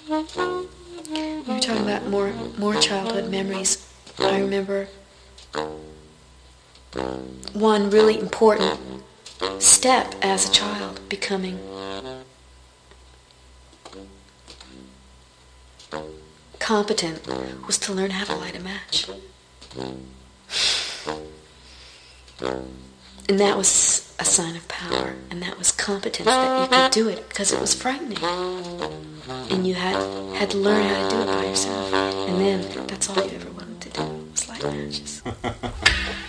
You were talking about more childhood memories. I remember one really important step as a child becoming competent was to learn how to light a match. And that was a sign of power, and that was competence, that you could do it, because it was frightening. And you had to learn how to do it by yourself. And then that's all you ever wanted to do was light matches.